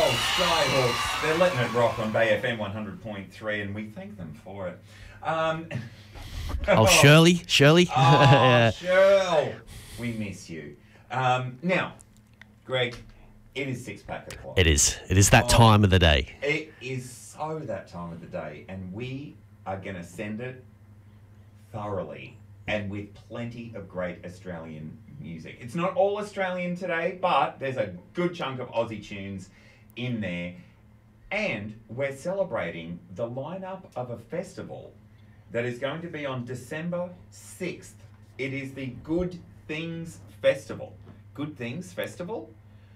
Skyhawks. They're letting it rock on Bay FM 100.3, and we thank them for it. Shirley. Oh, Shirl. We miss you. Now, Greg, it is 6 pack o'clock. It is. It is that time of the day. It is so that time of the day, and we are going to send it thoroughly and with plenty of great Australian music. It's not all Australian today, but there's a good chunk of Aussie tunes in there. And we're celebrating the lineup of a festival that is going to be on December 6th. It is the Good Things Festival. Good Things Festival?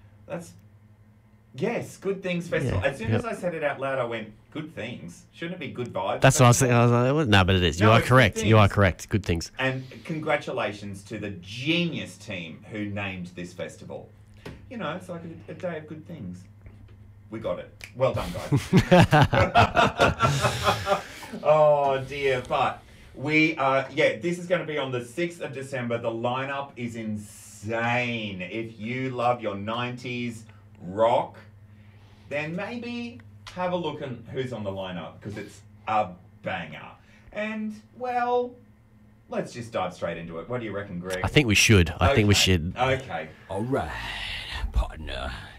Yes, Good Things Festival. Yeah, As soon as I said it out loud, I went, good things. Shouldn't it be good vibes? That's what I was thinking. I was like, well, no, but it is. You are correct. You are correct. Good things. And congratulations to the genius team who named this festival. You know, it's like a day of good things. We got it. Well done, guys. Oh, dear. But we are, this is going to be on the 6th of December. The lineup is insane. If you love your 90s rock, then maybe have a look at who's on the lineup, because it's a banger. And, well, let's just dive straight into it. What do you reckon, Greg? I think we should. I think we should. Okay. All right, partner.